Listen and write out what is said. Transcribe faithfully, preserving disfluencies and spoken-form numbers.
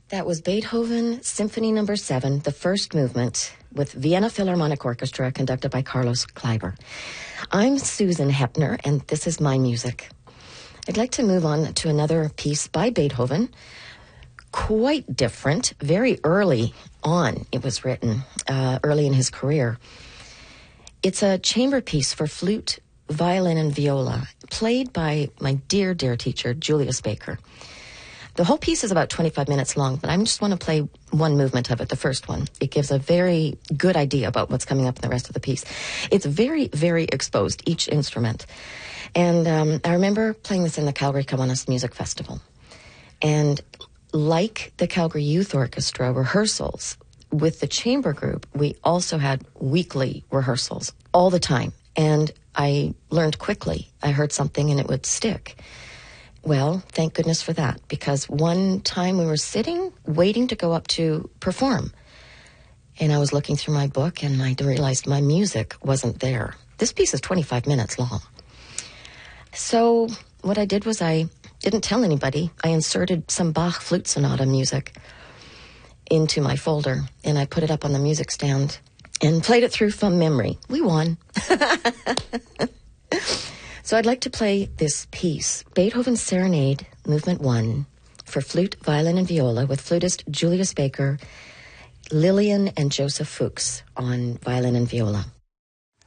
That was Beethoven Symphony Number Seven, the first movement, with Vienna Philharmonic Orchestra, conducted by Carlos Kleiber. I'm Susan Hepner, and this is my music. I'd like to move on to another piece by Beethoven. Quite different. Very early on it was written, uh, early in his career. It's a chamber piece for flute, violin, and viola, played by my dear, dear teacher, Julius Baker. The whole piece is about twenty-five minutes long, but I just want to play one movement of it, the first one. It gives a very good idea about what's coming up in the rest of the piece. It's very, very exposed, each instrument. And um, I remember playing this in the Calgary Kiwanis Music Festival. And like the Calgary Youth Orchestra rehearsals, with the chamber group, we also had weekly rehearsals all the time. And I learned quickly. I heard something and it would stick. Well, thank goodness for that, because one time we were sitting, waiting to go up to perform. And I was looking through my book and I realized my music wasn't there. This piece is twenty-five minutes long. So what I did was I didn't tell anybody. I inserted some Bach flute sonata music into my folder, and I put it up on the music stand and played it through from memory. We won. So I'd like to play this piece, Beethoven's Serenade, Movement one, for flute, violin, and viola, with flutist Julius Baker, Lillian and Joseph Fuchs on violin and viola.